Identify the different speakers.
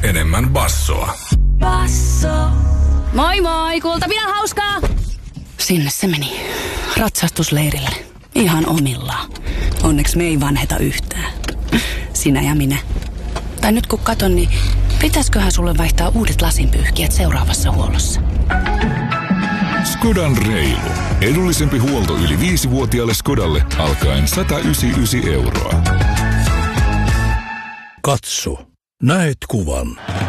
Speaker 1: enemmän bassoa.
Speaker 2: Basso. Moi moi, kultapina hauskaa. Sinne se meni. Ratsastusleirille. Ihan omillaan. Onneksi me ei vanheta yhtään. Sinä ja minä. Tai nyt kun katon, niin pitäisköhän sulle vaihtaa uudet lasinpyyhkijät seuraavassa huollossa?
Speaker 3: Skodan reilu. Edullisempi huolto yli 5-vuotiaalle Skodalle alkaen 199 €.
Speaker 4: Katso. Näet kuvan.